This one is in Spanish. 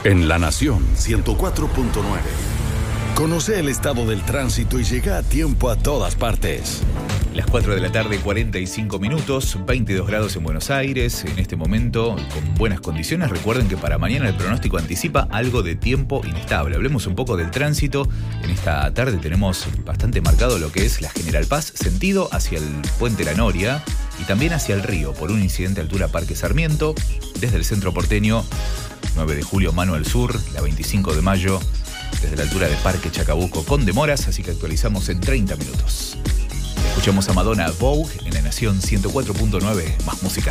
En La Nación 104.9. Conoce el estado del tránsito y llega a tiempo a todas partes. Las 4 de la tarde, 45 minutos, 22 grados en Buenos Aires, en este momento con buenas condiciones. Recuerden que para mañana el pronóstico anticipa algo de tiempo inestable. Hablemos un poco del tránsito. En esta tarde tenemos bastante marcado lo que es la General Paz, sentido hacia el Puente La Noria y también hacia el río, por un incidente a altura Parque Sarmiento, desde el centro porteño, 9 de julio, Mano al Sur, la 25 de mayo, desde la altura de Parque Chacabuco, con demoras, así que actualizamos en 30 minutos. Escuchamos a Madonna Vogue en La Nación 104.9, más música.